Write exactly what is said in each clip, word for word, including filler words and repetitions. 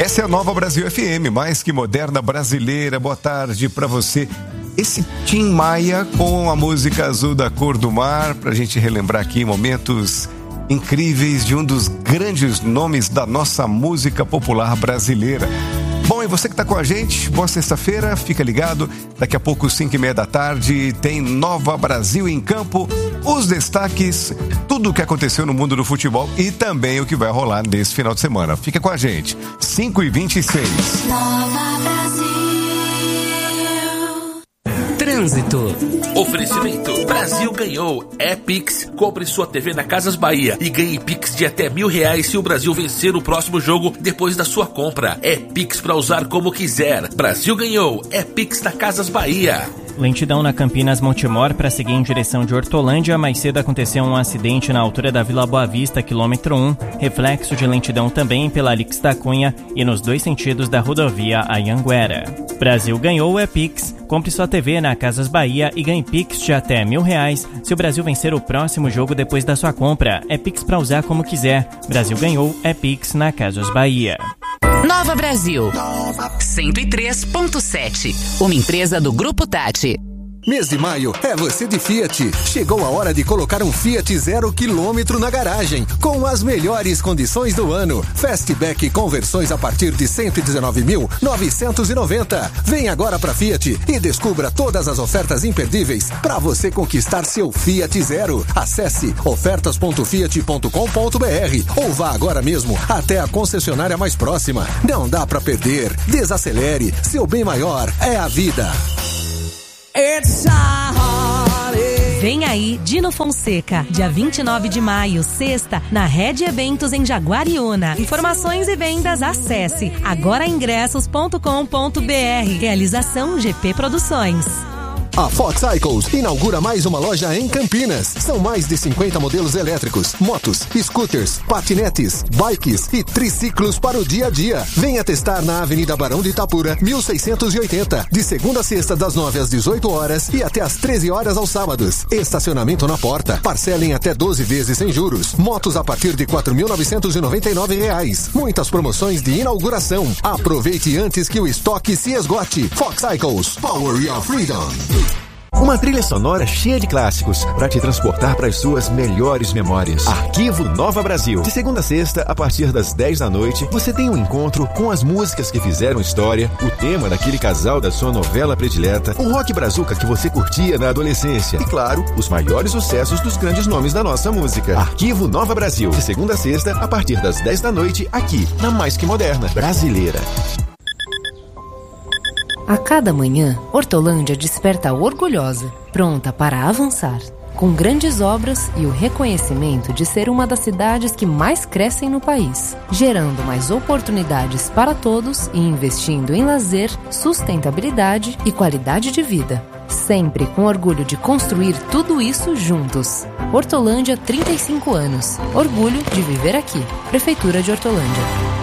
Essa é a Nova Brasil F M, mais que moderna brasileira. Boa tarde pra você. Esse Tim Maia com a música Azul da Cor do Mar, pra gente relembrar aqui momentos incríveis de um dos grandes nomes da nossa música popular brasileira. Bom, e você que está com a gente, boa sexta-feira, fica ligado, daqui a pouco, cinco e meia da tarde, tem Nova Brasil em Campo, os destaques, tudo o que aconteceu no mundo do futebol e também o que vai rolar nesse final de semana. Fica com a gente, cinco e vinte e seis. Nova Brasil. Trânsito. Oferecimento. Brasil ganhou. É Pix. Compre sua T V na Casas Bahia e ganhe Pix de até mil reais se o Brasil vencer o próximo jogo depois da sua compra. É Pix pra usar como quiser. Brasil ganhou. É Pix na Casas Bahia. Lentidão na Campinas Montemor para seguir em direção de Hortolândia. Mais cedo aconteceu um acidente na altura da Vila Boa Vista, quilômetro um. Reflexo de lentidão também pela Alix da Cunha e nos dois sentidos da rodovia Anhanguera. Brasil ganhou é Pix. Compre sua T V na Casas Bahia e ganhe Pix de até mil reais se o Brasil vencer o próximo jogo depois da sua compra. É Pix para usar como quiser. Brasil ganhou é Pix na Casas Bahia. Nova Brasil, cento e três ponto sete, uma empresa do Grupo Tati. Mês de maio é você de Fiat. Chegou a hora de colocar um Fiat zero quilômetro na garagem, com as melhores condições do ano. Fastback com versões a partir de cento e dezenove mil novecentos e noventa. Vem agora pra Fiat e descubra todas as ofertas imperdíveis para você conquistar seu Fiat Zero. Acesse ofertas ponto fiat ponto com ponto b r ou vá agora mesmo até a concessionária mais próxima. Não dá pra perder. Desacelere. Seu bem maior é a vida. Vem aí, Dino Fonseca, dia vinte e nove de maio, sexta, na Rede Eventos em Jaguariúna. Informações e vendas, acesse agora ingressos ponto com ponto b r. Realização G P Produções. A Fox Cycles inaugura mais uma loja em Campinas. São mais de cinquenta modelos elétricos, motos, scooters, patinetes, bikes e triciclos para o dia a dia. Venha testar na Avenida Barão de Itapura, mil seiscentos e oitenta, de segunda a sexta das nove às dezoito horas e até às treze horas aos sábados. Estacionamento na porta. Parcelem até doze vezes sem juros. Motos a partir de quatro mil novecentos e noventa e nove reais. Muitas promoções de inauguração. Aproveite antes que o estoque se esgote. Fox Cycles, Power Your Freedom. Uma trilha sonora cheia de clássicos para te transportar para as suas melhores memórias. Arquivo Nova Brasil. De segunda a sexta, a partir das dez da noite, você tem um encontro com as músicas que fizeram história, o tema daquele casal da sua novela predileta, o rock brazuca que você curtia na adolescência e, claro, os maiores sucessos dos grandes nomes da nossa música. Arquivo Nova Brasil. De segunda a sexta, a partir das dez da noite, aqui, na Mais Que Moderna Brasileira. A cada manhã, Hortolândia desperta orgulhosa, pronta para avançar, com grandes obras e o reconhecimento de ser uma das cidades que mais crescem no país, gerando mais oportunidades para todos e investindo em lazer, sustentabilidade e qualidade de vida. Sempre com orgulho de construir tudo isso juntos. Hortolândia, trinta e cinco anos. Orgulho de viver aqui. Prefeitura de Hortolândia.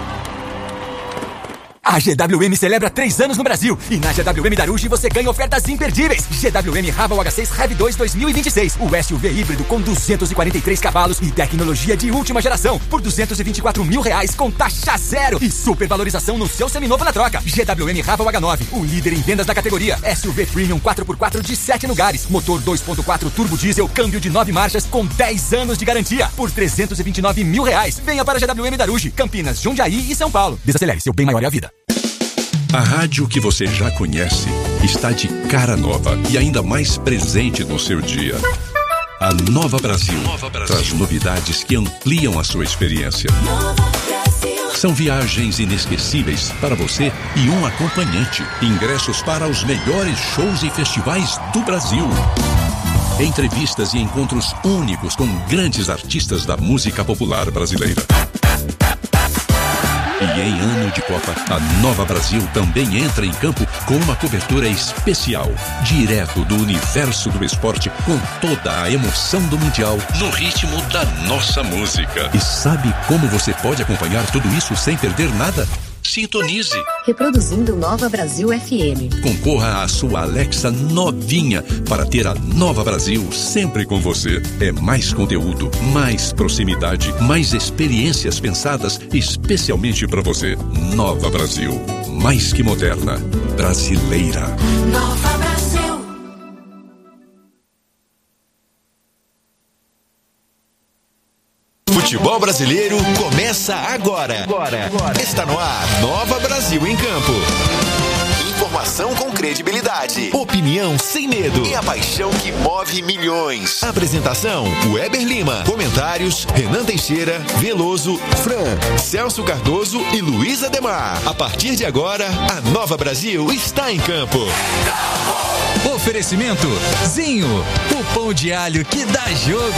A G W M celebra três anos no Brasil e na G W M Darugi você ganha ofertas imperdíveis. G W M Raval H seis Rev dois dois mil e vinte e seis, o S U V híbrido com duzentos e quarenta e três cavalos e tecnologia de última geração por duzentos e vinte e quatro mil reais com taxa zero e supervalorização no seu seminovo na troca. G W M Raval H nove, o líder em vendas da categoria. S U V Premium quatro por quatro de sete lugares, motor dois ponto quatro turbo diesel, câmbio de nove marchas com dez anos de garantia por trezentos e vinte e nove mil reais. Venha para a G W M Darugi, Campinas, Jundiaí e São Paulo. Desacelere, seu bem maior é a vida. A rádio que você já conhece está de cara nova e ainda mais presente no seu dia. A Nova Brasil, Nova Brasil traz novidades que ampliam a sua experiência. São viagens inesquecíveis para você e um acompanhante. Ingressos para os melhores shows e festivais do Brasil. Entrevistas e encontros únicos com grandes artistas da música popular brasileira. E em ano de Copa, a Nova Brasil também entra em campo com uma cobertura especial, direto do universo do esporte, com toda a emoção do Mundial, no ritmo da nossa música. E sabe como você pode acompanhar tudo isso sem perder nada? sintonize. Reproduzindo Nova Brasil F M. Concorra à sua Alexa novinha para ter a Nova Brasil sempre com você. É mais conteúdo, mais proximidade, mais experiências pensadas especialmente para você. Nova Brasil, mais que moderna, brasileira. Nova Brasil. Futebol brasileiro começa agora. agora. agora. Está no ar, Nova Brasil em Campo. Informação com credibilidade, opinião sem medo e a paixão que move milhões. Apresentação, Weber Lima. Comentários, Renan Teixeira, Veloso, Fran, Celso Cardoso e Luiz Ademar. A partir de agora, a Nova Brasil está em campo. Oferecimento, Zinho, o pão de alho que dá jogo.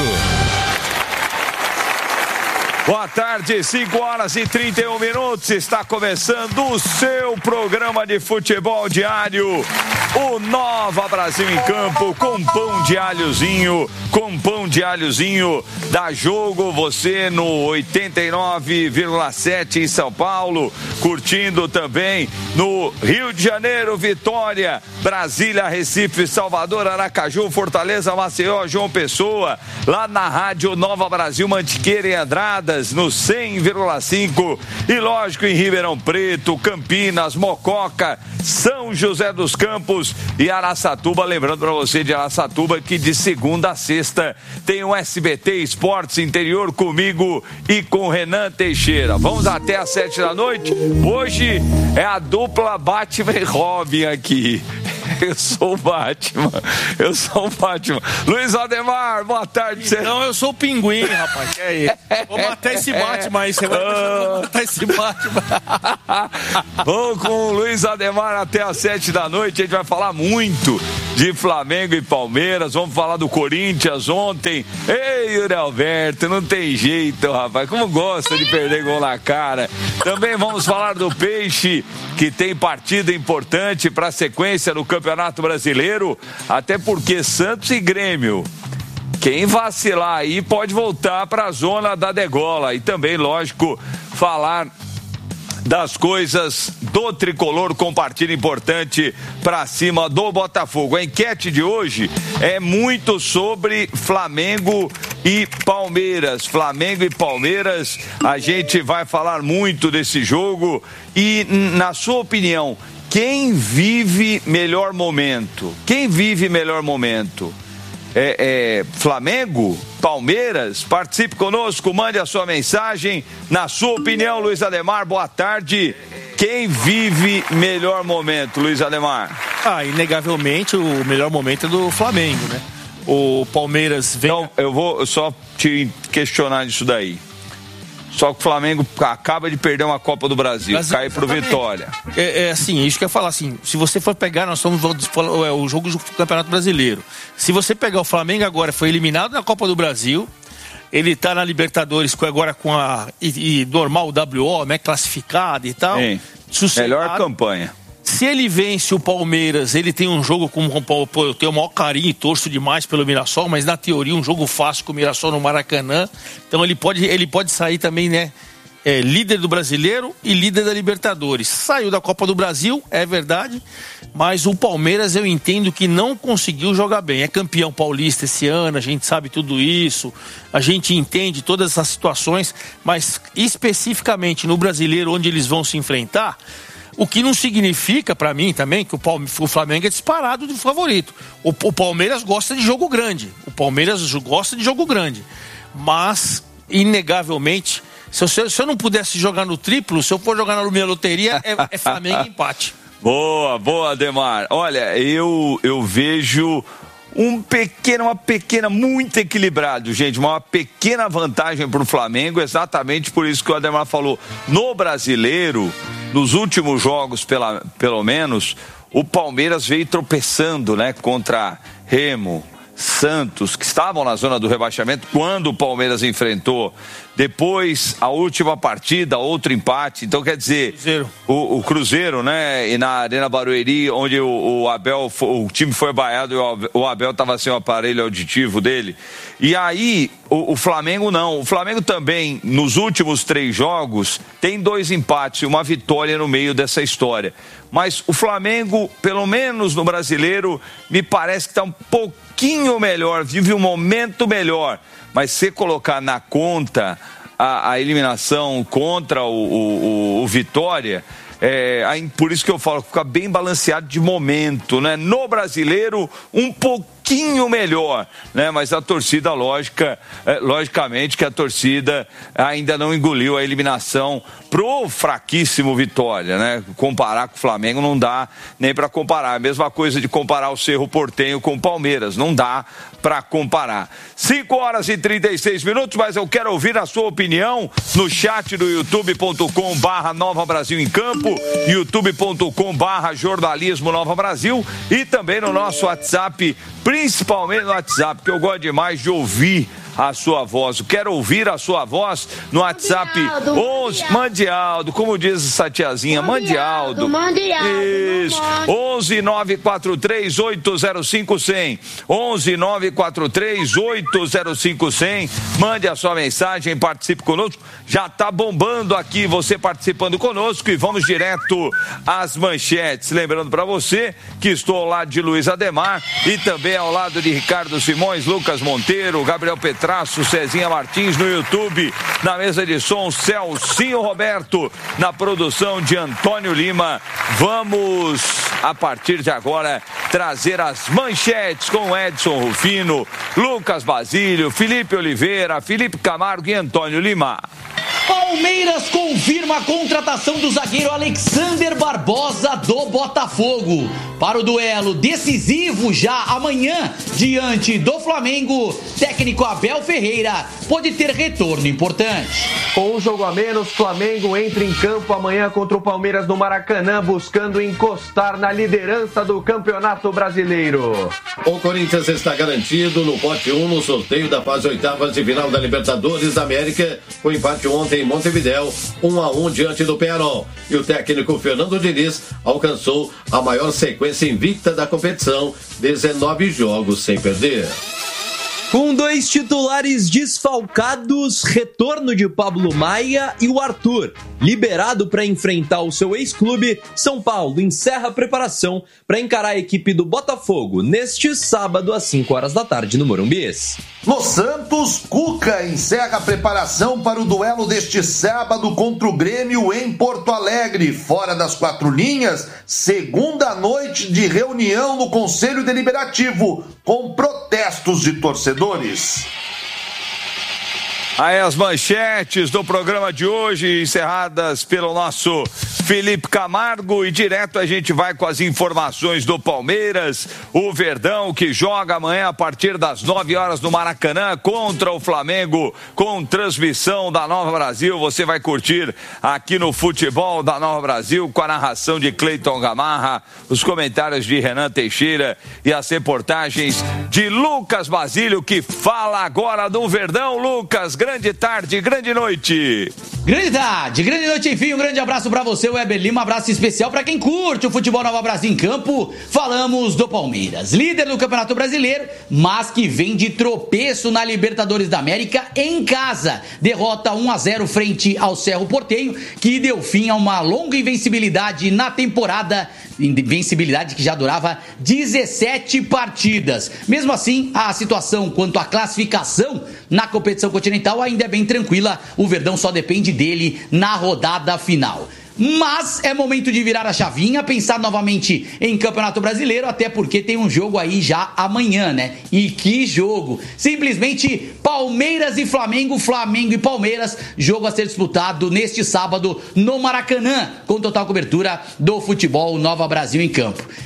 Boa tarde, cinco horas e trinta e um minutos, está começando o seu programa de futebol diário, o Nova Brasil em Campo, com pão de alhozinho, com pão de alhozinho, dá jogo, você no oitenta e nove vírgula sete em São Paulo, curtindo também no Rio de Janeiro, Vitória, Brasília, Recife, Salvador, Aracaju, Fortaleza, Maceió, João Pessoa, lá na Rádio Nova Brasil, Mantiqueira e Andrada, no cem vírgula cinco e lógico em Ribeirão Preto, Campinas, Mococa, São José dos Campos e Araçatuba. Lembrando para você de Araçatuba que de segunda a sexta tem o S B T Esportes Interior comigo e com Renan Teixeira. Vamos até às sete da noite. Hoje é a dupla Batman e Robin aqui. Eu sou o Batman, eu sou o Batman. Luiz Ademar, boa tarde. Não, eu sou o Pinguim, rapaz, que é isso? Vou matar esse Batman aí, você vai uh... matar esse Batman. Vamos com o Luiz Ademar até às sete da noite, a gente vai falar muito de Flamengo e Palmeiras, vamos falar do Corinthians ontem. Ei, Yuri Alberto, não tem jeito, rapaz, como gosta de perder gol na cara. Também vamos falar do Peixe, que tem partida importante para a sequência do Campeonato Brasileiro, até porque Santos e Grêmio, quem vacilar aí pode voltar para a zona da degola. E também, lógico, falar das coisas do tricolor com partida importante para cima do Botafogo. A enquete de hoje é muito sobre Flamengo e Palmeiras. Flamengo e Palmeiras, a gente vai falar muito desse jogo. E, na sua opinião, quem vive melhor momento? Quem vive melhor momento? É, é, Flamengo? Palmeiras? Participe conosco, mande a sua mensagem. Na sua opinião, Luiz Ademar, boa tarde. Quem vive melhor momento, Luiz Ademar? Ah, inegavelmente o melhor momento é do Flamengo, né? O Palmeiras vem... Então, eu vou só te questionar disso daí. Só que o Flamengo acaba de perder uma Copa do Brasil, Brasil cai pro Vitória. É, é assim, isso que eu ia falar assim, se você for pegar, nós somos é, o jogo do Campeonato Brasileiro. Se você pegar o Flamengo agora, foi eliminado na Copa do Brasil, ele tá na Libertadores agora com a e, e normal o W O, né, classificado e tal. Sim. Melhor campanha. Se ele vence o Palmeiras, ele tem um jogo com, com eu tenho o maior carinho e torço demais pelo Mirassol, mas na teoria um jogo fácil com o Mirassol no Maracanã. Então ele pode, ele pode sair também, né? É, líder do Brasileiro e líder da Libertadores. Saiu da Copa do Brasil, é verdade, mas o Palmeiras eu entendo que não conseguiu jogar bem. É campeão paulista esse ano, a gente sabe tudo isso, a gente entende todas essas situações, mas especificamente no Brasileiro, onde eles vão se enfrentar, o que não significa, para mim também, que o, Palme- o Flamengo é disparado de favorito. O, o Palmeiras gosta de jogo grande. O Palmeiras gosta de jogo grande. Mas, inegavelmente, se eu, se eu não pudesse jogar no triplo, se eu for jogar na minha loteria, é, é Flamengo e empate. Boa, boa, Ademar. Olha, eu, eu vejo um pequeno, uma pequena, muito equilibrado, gente, uma pequena vantagem para o Flamengo, exatamente por isso que o Ademar falou. No Brasileiro, nos últimos jogos, pela, pelo menos, o Palmeiras veio tropeçando, né, contra Remo, Santos, que estavam na zona do rebaixamento quando o Palmeiras enfrentou Depois, a última partida, outro empate. Então, quer dizer, Cruzeiro. O, o Cruzeiro, né? E na Arena Barueri, onde o, o Abel, o time foi vaiado e o Abel estava sem o aparelho auditivo dele. E aí, o, o Flamengo não. O Flamengo também, nos últimos três jogos, tem dois empates e uma vitória no meio dessa história. Mas o Flamengo, pelo menos no Brasileiro, me parece que está um pouquinho melhor, vive um momento melhor. Mas se colocar na conta a, a eliminação contra o, o, o Vitória, é, aí, por isso que eu falo, fica bem balanceado de momento, né? No Brasileiro, um pouquinho melhor, né? Mas a torcida, lógica, é, logicamente que a torcida ainda não engoliu a eliminação pro fraquíssimo Vitória, né? Comparar com o Flamengo não dá nem para comparar. A mesma coisa de comparar o Cerro Porteño com o Palmeiras, não dá para comparar. cinco horas e trinta e seis minutos, mas eu quero ouvir a sua opinião no chat do youtube ponto com barra Nova Brasil em Campo, youtube ponto com barra Jornalismo Nova Brasil e também no nosso WhatsApp, principalmente no WhatsApp, que eu gosto demais de ouvir a sua voz. Eu quero ouvir a sua voz no WhatsApp onze, Mandialdo, como diz essa tiazinha, Mandialdo. Isso. onze nove quatro três oito zero cinco cem. onze nove quatro três oito zero cinco cem. Mande a sua mensagem, participe conosco. Já tá bombando aqui você participando conosco e vamos direto às manchetes. Lembrando para você que estou ao lado de Luiz Ademar e também ao lado de Ricardo Simões, Lucas Monteiro, Gabriel Petraço, Cezinha Martins no YouTube, na mesa de som Celcinho Roberto, na produção de Antônio Lima. Vamos, a partir de agora, trazer as manchetes com Edson Rufino, Lucas Basílio, Felipe Oliveira, Felipe Camargo e Antônio Lima. Palmeiras confirma a contratação do zagueiro Alexander Barbosa do Botafogo. Para o duelo decisivo já amanhã, diante do Flamengo, técnico Abel Ferreira pode ter retorno importante. Com um jogo a menos, Flamengo entra em campo amanhã contra o Palmeiras no Maracanã, buscando encostar na liderança do Campeonato Brasileiro. O Corinthians está garantido no pote um no sorteio da fase oitavas de final da Libertadores da América, com empate ontem em Montevidéu, um a um diante do Peñarol. E o técnico Fernando Diniz alcançou a maior sequência invicta da competição, dezenove jogos sem perder. Com dois titulares desfalcados, retorno de Pablo Maia e o Arthur, liberado para enfrentar o seu ex-clube, São Paulo encerra a preparação para encarar a equipe do Botafogo neste sábado às cinco horas da tarde no Morumbi. No Santos, Cuca encerra a preparação para o duelo deste sábado contra o Grêmio em Porto Alegre, fora das quatro linhas, segunda noite de reunião no Conselho Deliberativo, com protestos de torcedores. Aí as manchetes do programa de hoje, encerradas pelo nosso Felipe Camargo, e direto a gente vai com as informações do Palmeiras, o Verdão que joga amanhã a partir das nove horas no Maracanã contra o Flamengo, com transmissão da Nova Brasil. Você vai curtir aqui no Futebol da Nova Brasil, com a narração de Cleiton Gamarra, os comentários de Renan Teixeira e as reportagens de Lucas Basílio, que fala agora do Verdão. Lucas, grande tarde, grande noite. Grande tarde, grande noite, enfim, um grande abraço pra você, Weber Lima, um abraço especial pra quem curte o Futebol Nova Brasil em Campo. Falamos do Palmeiras, líder do Campeonato Brasileiro, mas que vem de tropeço na Libertadores da América em casa. Derrota um a zero frente ao Cerro Porteño, que deu fim a uma longa invencibilidade na temporada, invencibilidade que já durava dezessete partidas. Mesmo assim, a situação quanto à classificação na competição continental ainda é bem tranquila, o Verdão só depende dele na rodada final. Mas é momento de virar a chavinha, pensar novamente em Campeonato Brasileiro, até porque tem um jogo aí já amanhã, né? E que jogo! Simplesmente Palmeiras e Flamengo, Flamengo e Palmeiras, jogo a ser disputado neste sábado no Maracanã, com total cobertura do Futebol Nova Brasil em Campo.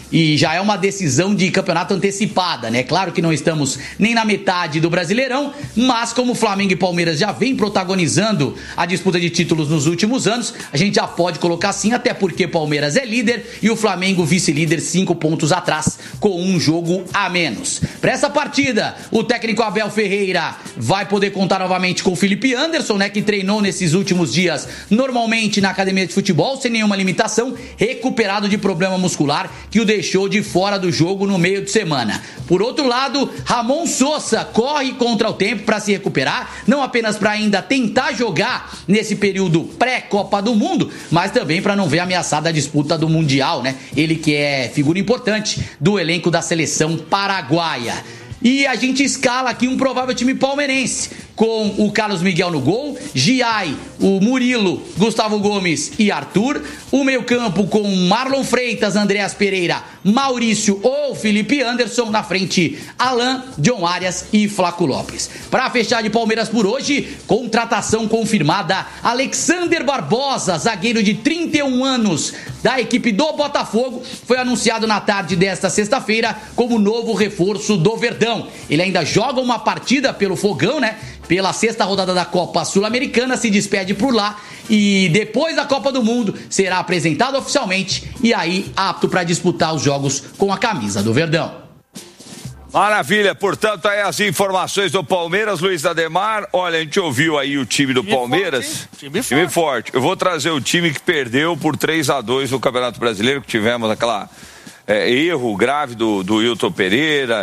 e já é uma decisão de campeonato antecipada, né? Claro que não estamos nem na metade do Brasileirão, mas como Flamengo e Palmeiras já vem protagonizando a disputa de títulos nos últimos anos, a gente já pode colocar assim, até porque Palmeiras é líder e o Flamengo vice-líder, cinco pontos atrás, com um jogo a menos. Para essa partida, o técnico Abel Ferreira vai poder contar novamente com o Felipe Anderson, né, que treinou nesses últimos dias normalmente na academia de futebol, sem nenhuma limitação, recuperado de problema muscular que o deixou de fora do jogo no meio de semana. Por outro lado, Ramon Sousa corre contra o tempo para se recuperar, não apenas para ainda tentar jogar nesse período pré-Copa do Mundo, mas também para não ver ameaçada a disputa do Mundial, né? Ele que é figura importante do elenco da seleção paraguaia. E a gente escala aqui um provável time palmeirense, com o Carlos Miguel no gol, Giai, o Murilo, Gustavo Gomes e Arthur. O meio-campo com Marlon Freitas, Andreas Pereira, Maurício ou Felipe Anderson. Na frente, Alan, John Arias e Flaco Lopes. Para fechar de Palmeiras por hoje, contratação confirmada: Alexander Barbosa, zagueiro de trinta e um anos da equipe do Botafogo, foi anunciado na tarde desta sexta-feira como novo reforço do Verdão. Ele ainda joga uma partida pelo Fogão, né? Pela sexta rodada da Copa Sul-Americana, se despede por lá e depois da Copa do Mundo será apresentado oficialmente e aí apto para disputar os jogos com a camisa do Verdão. Maravilha, portanto, aí as informações do Palmeiras, Luiz Ademar. Olha, a gente ouviu aí o time do time Palmeiras. Forte, time, time forte. forte. Eu vou trazer o time que perdeu por três a dois no Campeonato Brasileiro, que tivemos aquela é, erro grave do, do Hilton Pereira,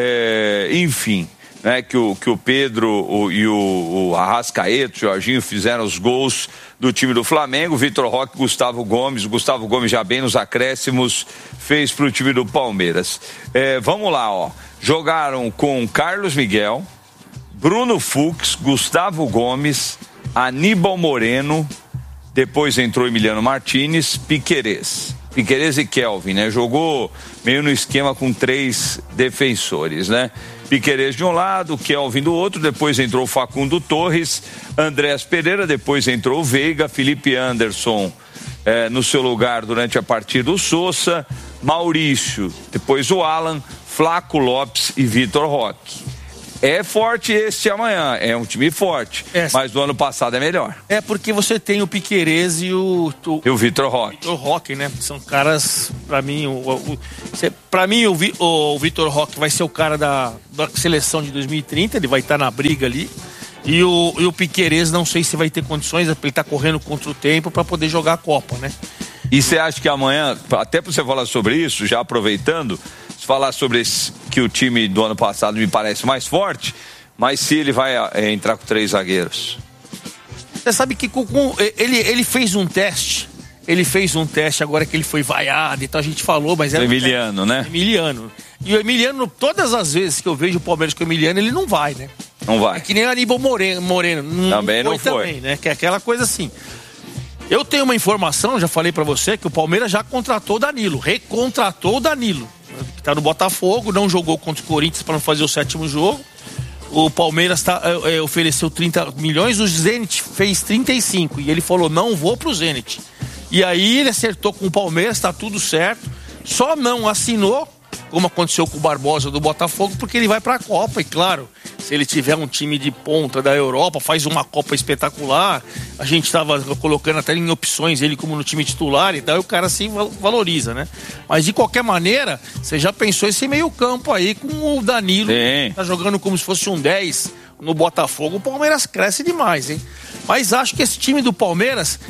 é, enfim. Né, que, o, que o Pedro o, e o, o Arrascaeta, o Jorginho fizeram os gols do time do Flamengo, Vitor Roque, Gustavo Gomes, o Gustavo Gomes já bem nos acréscimos fez para o time do Palmeiras. É, vamos lá, ó, jogaram com Carlos Miguel, Bruno Fux, Gustavo Gomes, Aníbal Moreno, depois entrou Emiliano Martínez, Piquerez. Piquerez e Kelvin, né? Jogou meio no esquema com três defensores, né? Piquerez de um lado, Kelvin do outro, depois entrou Facundo Torres, Andrés Pereira, depois entrou o Veiga, Felipe Anderson eh, no seu lugar durante a partida, o Sousa, Maurício, depois o Alan, Flaco Lopes e Vitor Roque. É forte este amanhã, é um time forte, é, mas do ano passado é melhor. É porque você tem o Piquerez e o... o e o Vitor Roque. Vitor Roque, né? São caras, pra mim, o, o, pra mim o, o, o Vitor Roque vai ser o cara da, da seleção de dois mil e trinta, ele vai estar na briga ali. E o, e o Piquerez, não sei se vai ter condições, ele tá correndo contra o tempo pra poder jogar a Copa, né? E você acha que amanhã, até pra você falar sobre isso, já aproveitando... falar sobre esse, que o time do ano passado me parece mais forte, mas se ele vai é, entrar com três zagueiros. Você sabe que com, com, ele, ele fez um teste, ele fez um teste agora que ele foi vaiado, então a gente falou, mas era... Emiliano, um né? Emiliano. E o Emiliano, todas as vezes que eu vejo o Palmeiras com o Emiliano, ele não vai, né? Não vai. É que nem o Aníbal Moreno, Moreno. Não, também não foi. Também, né? Que é aquela coisa assim... Eu tenho uma informação, já falei pra você, que o Palmeiras já contratou o Danilo, recontratou o Danilo. Tá no Botafogo, não jogou contra o Corinthians para não fazer o sétimo jogo. O Palmeiras tá, é, ofereceu trinta milhões, o Zenit fez trinta e cinco e ele falou, não vou pro Zenit. E aí ele acertou com o Palmeiras, tá tudo certo, só não assinou, como aconteceu com o Barbosa do Botafogo, porque ele vai pra Copa, e claro, se ele tiver um time de ponta da Europa, faz uma Copa espetacular, a gente estava colocando até em opções ele como no time titular e tal, e o cara se valoriza, né? Mas de qualquer maneira, você já pensou esse meio campo aí com o Danilo, Sim. Tá jogando como se fosse um dez no Botafogo, o Palmeiras cresce demais, hein? Mas acho que esse time do Palmeiras,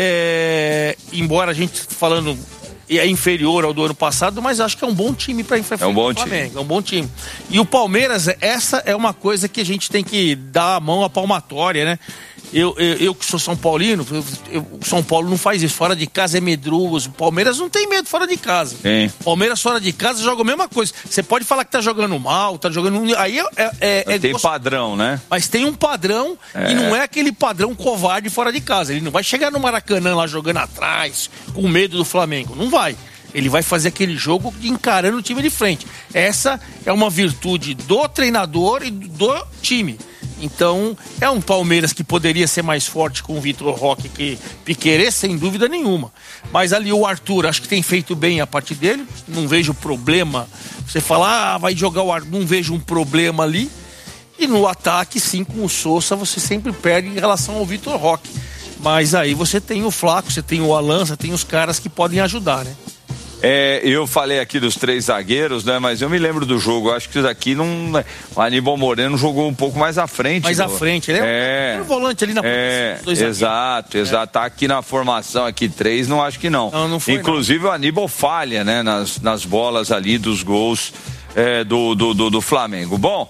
é... embora a gente falando... é inferior ao do ano passado, mas acho que é um bom time para enfrentar é um bom o Flamengo. Time. É um bom time. E o Palmeiras, essa é uma coisa que a gente tem que dar a mão à palmatória, né? Eu, eu, eu que sou São Paulino, eu, eu, São Paulo não faz isso. Fora de casa é medroso. O Palmeiras não tem medo fora de casa. Sim. Palmeiras fora de casa joga a mesma coisa. Você pode falar que tá jogando mal, tá jogando... Aí é... é, é tem gost... padrão, né? Mas tem um padrão é. E não é aquele padrão covarde fora de casa. Ele não vai chegar no Maracanã lá jogando atrás, com medo do Flamengo. Não vai. Ele vai fazer aquele jogo encarando o time de frente. Essa é uma virtude do treinador e do time. Então, é um Palmeiras que poderia ser mais forte com o Vitor Roque que Piquerez, sem dúvida nenhuma. Mas ali o Arthur, acho que tem feito bem a parte dele. Não vejo problema. Você falar, ah, vai jogar o Arthur, não vejo um problema ali. E no ataque, sim, com o Sousa, você sempre perde em relação ao Vitor Roque. Mas aí você tem o Flaco, você tem o Alan, você tem os caras que podem ajudar, né? É, eu falei aqui dos três zagueiros, né? Mas eu me lembro do jogo. Eu acho que isso daqui não. O Aníbal Moreno jogou um pouco mais à frente. Mais do... à frente, ele é, é um volante ali na é, dois Exato, exato. É. Tá aqui na formação, aqui três, não acho que não. Não, não foi, Inclusive não. o Aníbal falha, né? Nas, nas bolas ali dos gols. É, do, do, do, do Flamengo. Bom,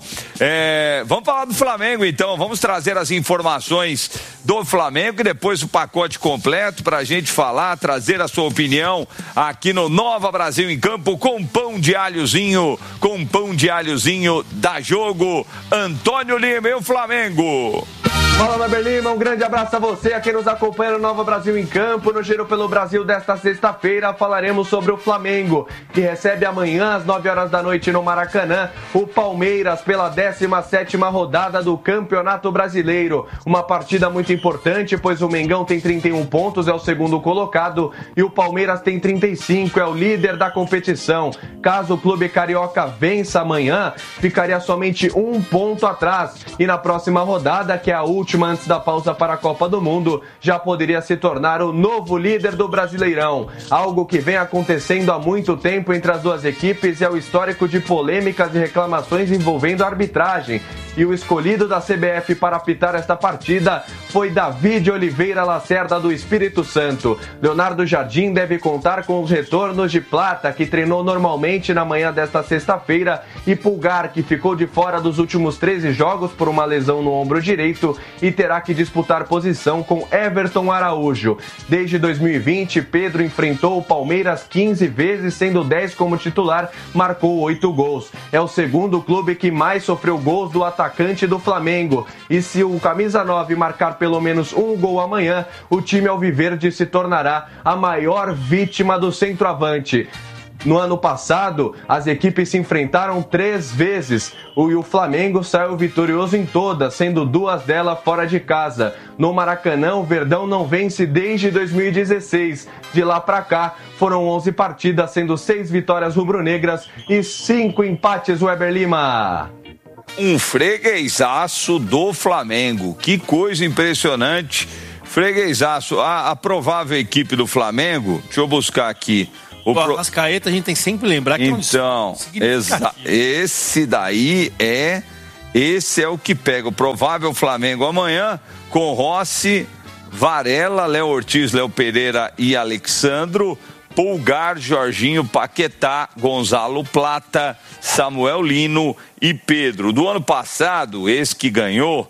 é, vamos falar do Flamengo então, vamos trazer as informações do Flamengo e depois o pacote completo pra gente falar, trazer a sua opinião aqui no Nova Brasil em Campo com pão de alhozinho, com pão de alhozinho da Jogo. Antônio Lima e o Flamengo. Fala, Weber Lima, um grande abraço a você, a quem nos acompanha no Nova Brasil em Campo. No Giro pelo Brasil desta sexta-feira falaremos sobre o Flamengo, que recebe amanhã às nove horas da noite no Maracanã o Palmeiras pela décima sétima rodada do Campeonato Brasileiro. Uma partida muito importante, pois o Mengão tem trinta e um pontos, é o segundo colocado, e o Palmeiras tem trinta e cinco, é o líder da competição. Caso o clube carioca vença amanhã, ficaria somente um ponto atrás, e na próxima rodada, que é a última última antes da pausa para a Copa do Mundo, já poderia se tornar o novo líder do Brasileirão. Algo que vem acontecendo há muito tempo entre as duas equipes é o histórico de polêmicas e reclamações envolvendo a arbitragem. E o escolhido da C B F para apitar esta partida foi David Oliveira Lacerda do Espírito Santo. Leonardo Jardim deve contar com os retornos de Plata, que treinou normalmente na manhã desta sexta-feira, e Pulgar, que ficou de fora dos últimos treze jogos por uma lesão no ombro direito e terá que disputar posição com Everton Araújo. Desde dois mil e vinte, Pedro enfrentou o Palmeiras quinze vezes, sendo dez como titular, marcou oito gols. É o segundo clube que mais sofreu gols do atacante do Flamengo. E se o camisa nove marcar pelo menos um gol amanhã, o time alviverde se tornará a maior vítima do centroavante. No ano passado, as equipes se enfrentaram três vezes e o Flamengo saiu vitorioso em todas, sendo duas delas fora de casa. No Maracanã, o Verdão não vence desde dois mil e dezesseis. De lá pra cá, foram onze partidas, sendo seis vitórias rubro-negras e cinco empates, Weber Lima. Um freguesaço do Flamengo. Que coisa impressionante. Freguesaço. A, a provável equipe do Flamengo, deixa eu buscar aqui. O pro... Arrascaeta a gente tem que sempre lembrar que então, é um exa... esse daí é esse é o que pega o provável Flamengo amanhã com Rossi, Varela, Léo Ortiz, Léo Pereira e Alexandro, Pulgar, Jorginho, Paquetá, Gonzalo Plata, Samuel Lino e Pedro. Do ano passado, esse que ganhou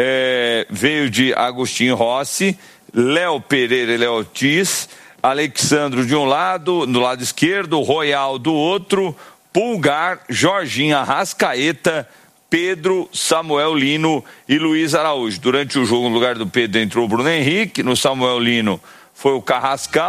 é, veio de Agostinho Rossi, Léo Pereira e Léo Ortiz, Alexandro de um lado, do lado esquerdo, Royal do outro, Pulgar, Jorginho, Arrascaeta, Pedro, Samuel Lino e Luiz Araújo. Durante o jogo, no lugar do Pedro, entrou o Bruno Henrique, no Samuel Lino foi o Carrascal.